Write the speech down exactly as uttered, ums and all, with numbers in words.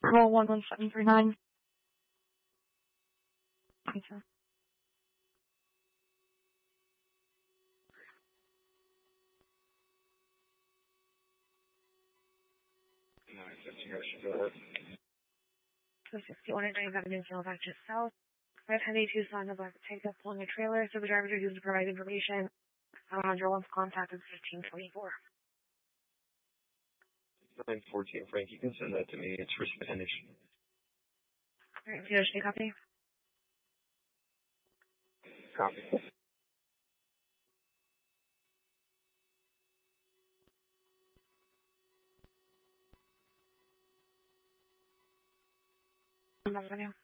Roll one one seven three nine. Okay, sir. nine fifteen, how should go ahead? So sixty-one and ninety-seven in Silvac South. five ten Tucson, the black tank that's pulling a trailer, so the drivers are used to provide information. Alejandro wants contact is fifteen twenty-four. nine fourteen, Frank, you can send that to me. It's for Spanish. Alright, do you copy? Copy. Avenue.